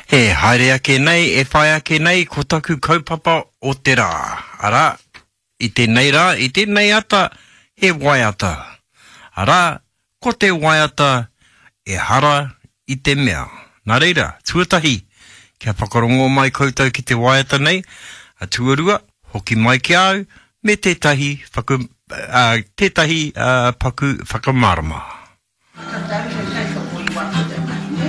E haere ake nei, e whae ake nei, ko taku kaupapa o te rā. Ara, i tēnei ata, he waiata. Ara, ko te waiata, e hara i te mea. Nā reira, tuatahi, kia whakarongo mai koutou ki te waiata nei, a tuarua, hoki mai ki au, me tētahi paku whakamarama.